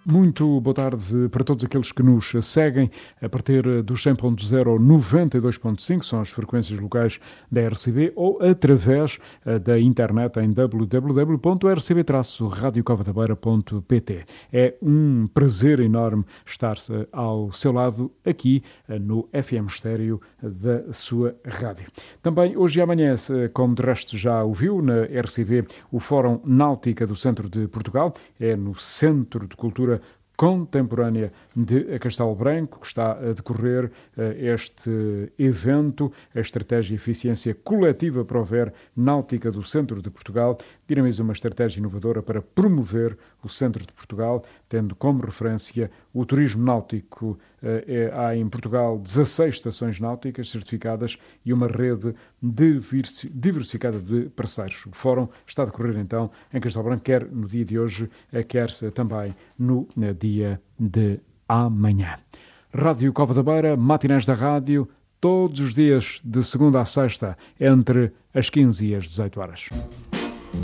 Muito boa tarde para todos aqueles que nos seguem a partir dos 100.0 ou 92.5, são as frequências locais da RCB, ou através da internet em www.rcb-radiocovadabeira.pt. É um prazer enorme estar ao seu lado aqui no FM Estéreo da sua rádio. Também hoje e amanhã, como de resto já ouviu, na RCB, o Fórum Náutica do Centro de Portugal, é no Centro de Cultura Contemporânea de Castelo Branco, que está a decorrer este evento, a Estratégia e Eficiência Coletiva Prover Náutica do Centro de Portugal, dinamiza uma estratégia inovadora para promover o Centro de Portugal, tendo como referência o turismo náutico. Há em Portugal 16 estações náuticas certificadas e uma rede diversificada de parceiros. O fórum está a decorrer então em Castelo Branco, quer no dia de hoje, quer também no dia de amanhã. Rádio Cova da Beira, matinés da rádio, todos os dias de segunda a sexta, entre as 15 e as 18 horas.